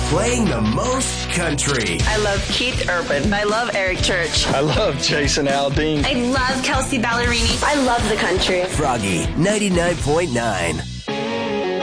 playing the most country. I love Keith Urban. I love Eric Church. I love Jason Aldean. I love Kelsey Ballerini. I love the country. Froggy 99.9.